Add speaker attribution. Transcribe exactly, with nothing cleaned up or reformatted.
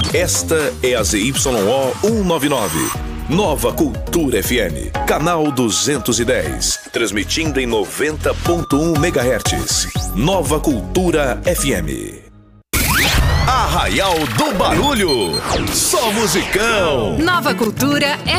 Speaker 1: Esta é a Z Y O cento e noventa e nove. Nova Cultura F M, canal duzentos e dez, transmitindo em noventa ponto um megahertz. Nova Cultura F M. Arraial do Barulho, só musicão.
Speaker 2: Nova Cultura